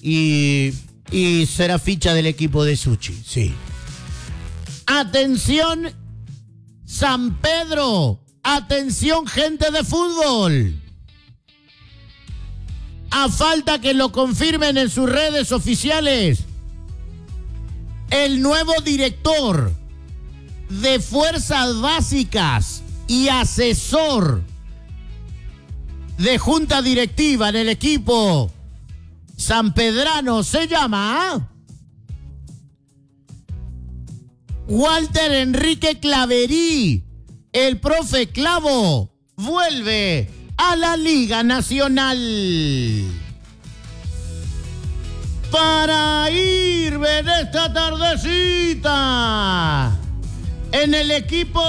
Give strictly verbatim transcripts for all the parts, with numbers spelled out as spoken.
y, y será ficha del equipo de Suchi, sí. Atención, San Pedro. Atención, gente de fútbol. A falta que lo confirmen en sus redes oficiales, el nuevo director de Fuerzas Básicas y asesor de junta directiva en el equipo sanpedrano se llama Walter Enrique Claverí. El profe Clavo vuelve a la Liga Nacional. Para ir en esta tardecita en el equipo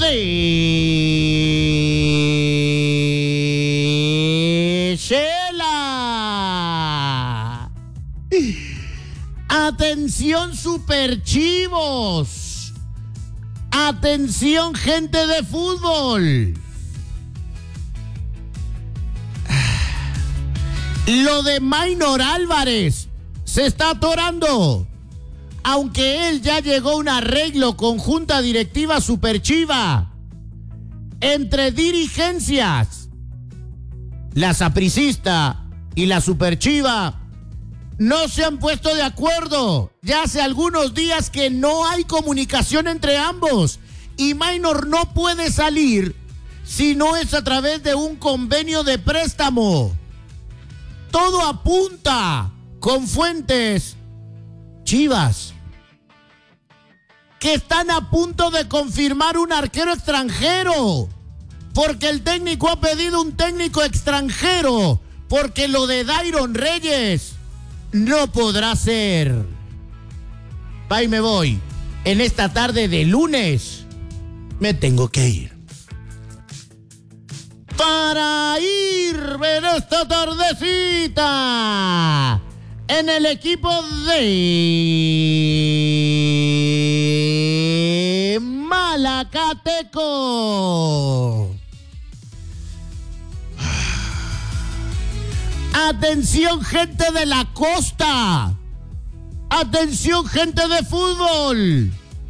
de Shela. Atención, superchivos. Atención, gente de fútbol. Lo de Maynor Álvarez se está atorando. Aunque él ya llegó a un arreglo con junta directiva superchiva entre dirigencias, la sapricista y la superchiva no se han puesto de acuerdo. Ya hace algunos días que no hay comunicación entre ambos. Y Maynor no puede salir si no es a través de un convenio de préstamo. Todo apunta con fuentes chivas que están a punto de confirmar un arquero extranjero. Porque el técnico ha pedido un técnico extranjero. Porque lo de Dairon Reyes no podrá ser. Va y me voy. En esta tarde de lunes me tengo que ir. Para ir en esta tardecita en el equipo de Malacateco. Atención, gente de la costa. Atención, gente de fútbol.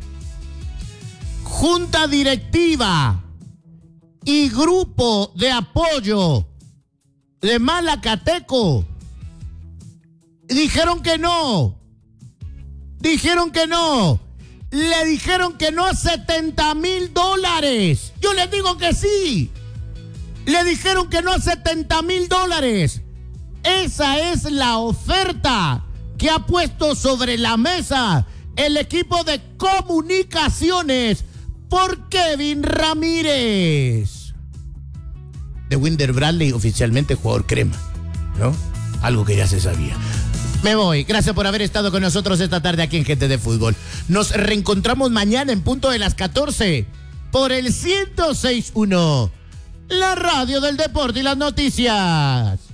Junta directiva y grupo de apoyo de Malacateco dijeron que no. Dijeron que no. Le dijeron que no a setenta mil dólares. Yo les digo que sí. Le dijeron que no a setenta mil dólares. Esa es la oferta que ha puesto sobre la mesa el equipo de comunicaciones por Kevin Ramírez. De Winder Bradley, oficialmente jugador crema, ¿no? Algo que ya se sabía. Me voy. Gracias por haber estado con nosotros esta tarde aquí en Gente de Fútbol. Nos reencontramos mañana en punto de las catorce por el ciento seis punto uno, la radio del deporte y las noticias.